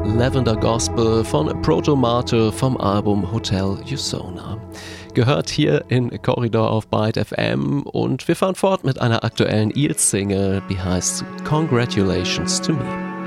Lavender Gospel von Proto Marte vom Album Hotel Usona. Gehört hier in Corridor auf Byte FM und wir fahren fort mit einer aktuellen Eels-Single, die heißt Congratulations to Me.